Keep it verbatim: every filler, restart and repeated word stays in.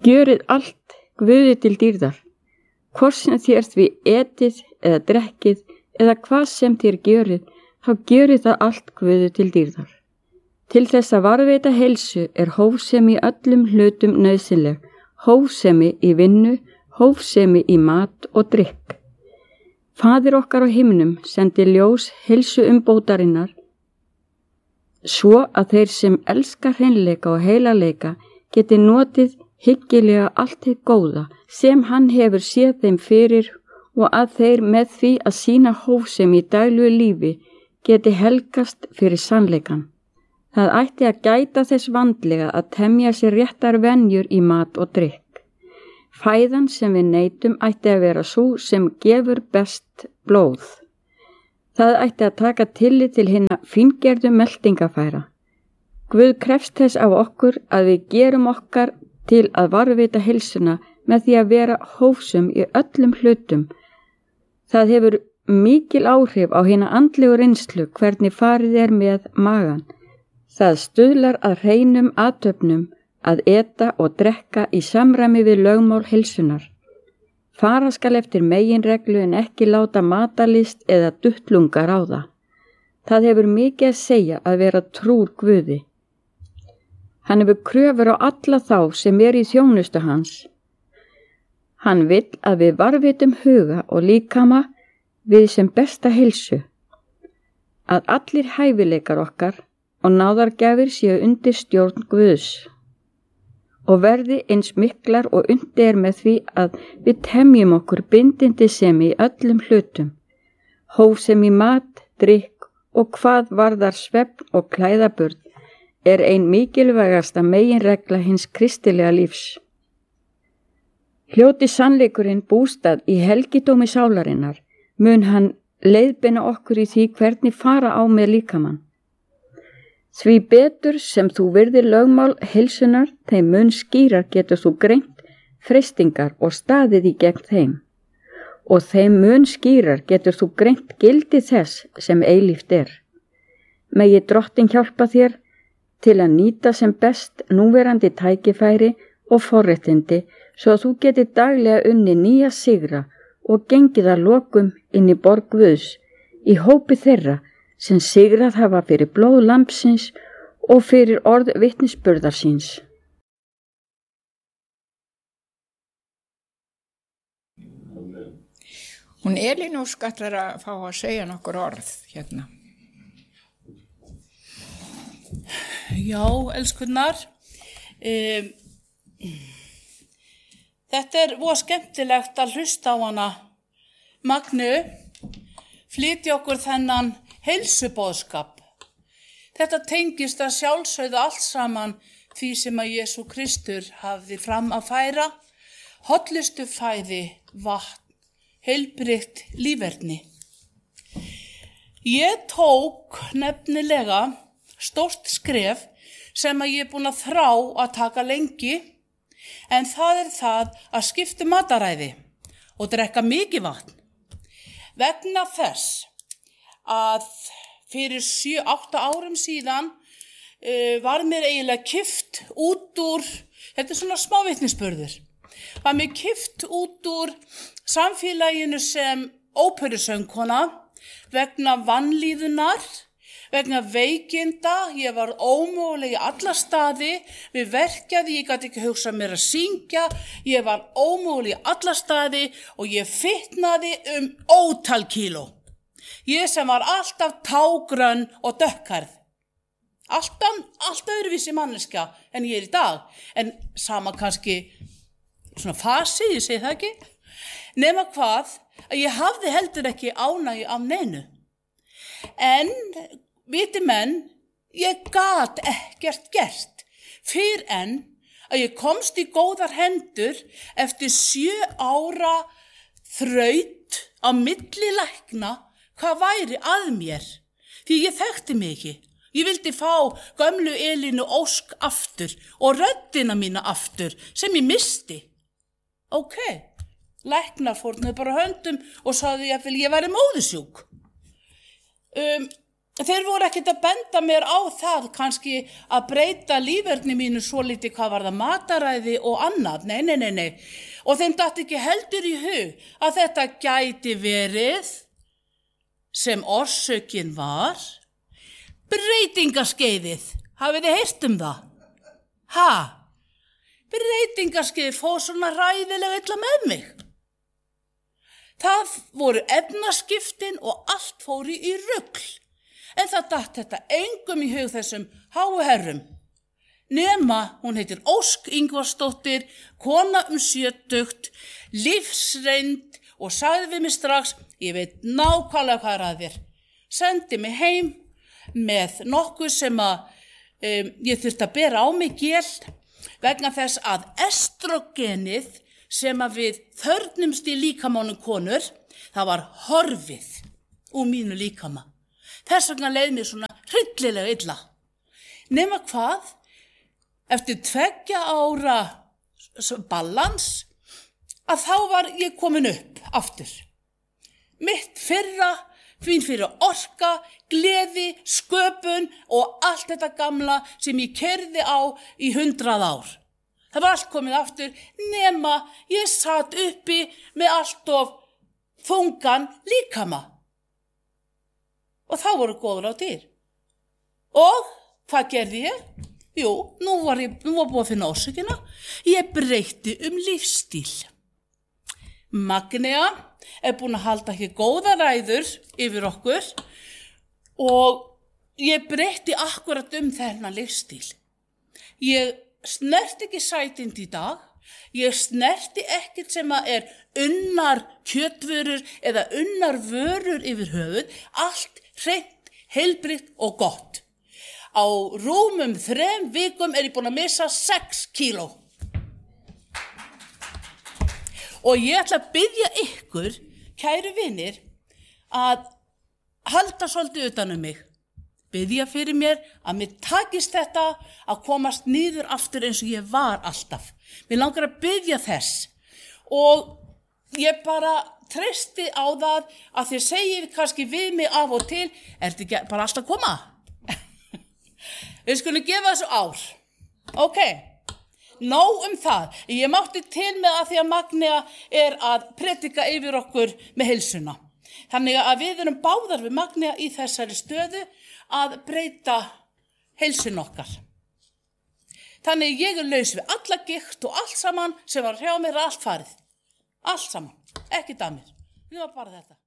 Gjörið allt Guði til dýrðar, hvort sem þér því etið eða drekkið eða hvað sem þér gjörið, þá gjörið það allt Guði til dýrðar. Til þess að varðveita heilsu er hófsemi í öllum hlutum nauðsynleg, hófsemi í vinnu, hófsemi í mat og drykk. Faðir okkar á himnum sendi ljós heilsu umbótarinnar, svo að þeir sem elska hreinleika og heilagleika geti notið hyggilega allt hið góða sem hann hefur séð þeim fyrir og að þeir með því að sýna hófsemi í daglegu lífi geti helgast fyrir sannleikan. Það ætti að gæta þess vandlega að temja sér réttar venjur í mat og drykk. Fæðan sem við neytum ætti að vera sú sem gefur best blóð. Það ætti að taka tillit til hinna fíngerðu meltingafæra. Guð krefst þess af okkur að við gerum okkar til að varðveita heilsuna með því að vera hófsum í öllum hlutum. Það hefur mikil áhrif á hina andlegu reynslu hvernig farið er með magan. Það stuðlar að hreinum athöfnum að eta og drekka í samræmi við lögmál heilsunar. Fara skal eftir meginreglu en ekki láta matarlist eða duttlunga ráða. Það hefur mikið að segja að vera trúr Guði. Hann hefur kröfur á alla þá sem er í þjónustu hans. Hann vill að við varðvitum huga og líkama við sem besta heilsu. Að allir hæfileikar okkar og náðargjafir séu undir stjórn Guðs og verði eins miklar og undir er með því að við temjum okkur bindindi sem í öllum hlutum, hófsem í mat, drykk og hvað varðar svefn og klæðaburð er ein mikilvægasta meginregla hins kristilega lífs. Hljóti sannleikurinn bústað í helgidómi sálarinnar, mun hann leiðbeina okkur í því hvernig fara á með líkamann. Því betur sem þú virðir lögmál heilsunar, þeim mun skýrar getur þú greint freistingar og staðið í gegn þeim. Og þeim mun skýrar getur þú greint gildi þess sem eilíft er. Megi Drottinn hjálpa þér til að nýta sem best núverandi tækifæri og forréttindi svo að þú getur daglega unni nýja sigra og gengið að lokum inn í borg Guðs í hópi þeirra sem sigrað hafa fyrir blóð lambsins og fyrir orð vitnisburðar síns. Hún Elín óskar ætlar að fá að segja nokkur orð hérna. Já, elskunnar. Um, þetta er voða skemmtilegt að hlusta á hana Magnu flytja okkur þennan heilsuboðskap. Þetta tengist að sjálfsögðu allt saman því sem að Jesú Kristur hafði fram að færa, hollustu fæði, vatn, heilbrigt líferni. Ég tók nefnilega stórt skref sem að ég er búin að þrá að taka lengi, en það er það að skipta mataræði og drekka mikið vatn. Vegna þess að fyrir sjö, átta árum síðan uh, var mér eiginlega kippt út úr, þetta er svona smá vitnisburður, var mér kippt út úr samfélaginu sem óperusöngkona vegna vanlíðunar, vegna veikinda, ég var ómöguleg í alla staði, við verkjaði, ég gat ekki hugsað mér að syngja, ég var ómöguleg í alla staði og ég fitnaði um ótal kíló. Ég sem var alltaf tágrönn og dökkhærð. Alltaf, alltaf öðruvísi manneskja en ég er í dag. En sama kannski svona fasi, ég segi það ekki. Nema hvað, að ég hafði heldur ekki ánægju af neinu. En, viti menn, ég gat ekkert gert. Fyrr en að ég komst í góðar hendur eftir sjö ára þraut á milli lækna hvað væri að mér, því ég þekkti mig ekki. Ég vildi fá gömlu Elínu Ósk aftur og röddina mína aftur sem ég misti. Ok, læknar fórnuðu bara höndum og sagði ég að ég væri móðusjúk. Um, þeir voru ekkert að benda mér á það kannski að breyta líferni mínu svo lítið hvað var það mataræði og annað, nei, nei, nei, nei. Og þeim datt ekki heldur í hug að þetta gæti verið sem orsökin var breytingaskeiðið. Hafið þið heyrt um það? Ha? Breytingaskeiðið fór svona ræðilega illa með mig. Það voru efnaskiptin og allt fór í rugl. En það datt þetta engum í hug þessum háu herrum. Nema, hún heitir Ósk Ingvarsdóttir, kona um sjötugt, lífsreynd og sagði við mig strax, ég veit nákvæmlega hvað er að þér. Sendi mig heim með nokkuð sem að um, ég þurfti að bera á mig gél vegna þess að estrogenið sem að við þörnumst í líkamánum konur, það var horfið úr mínu líkama. Þess vegna leið mér svona hryllilega illa. Nema hvað, eftir tveggja ára balans, að þá var ég komin upp aftur. Mitt fyrra, fín fyrir orka, gleði, sköpun og allt þetta gamla sem ég keyrði á í hundrað ár. Það var allt komið aftur, nema ég satt uppi með allt of þungan líkama. Og þá voru góður á dyr. Og hvað gerði ég? Jú, nú var ég nú var búið að finna orsökina. Ég breytti um lífstíl. Magnea er búin að halda ekki góða ræður yfir okkur og ég breytti akkurat um þennan lífstíl. Ég snerti ekki sætind í dag. Ég snerti ekkert sem að er unnar kjötvörur eða unnar vörur yfir höfuð. Allt hreint, heilbrigt og gott. Á rúmum þrem vikum er ég búin að missa sex kíló. Og ég ætla að biðja ykkur, kæru vinir, að halda svolítið utan um mig. Biðja fyrir mér að mér takist þetta að komast niður aftur eins og ég var alltaf. Mér langar að biðja þess og ég bara treysti á það að þið segir kannski við mig af og til, er þetta ekki bara alltaf að koma? Við skulum gefa þessu ár. Ok, nóg um það. Ég mátti til með að því að Magnea er að predika yfir okkur með heilsuna. Þannig að við erum báðar við Magnea í þessari stöðu að breyta heilsun okkar. Þannig ég er laus við alla gikt og allt saman sem var hjá mér allt farið. Allt saman, ekki að mér. Það var bara þetta.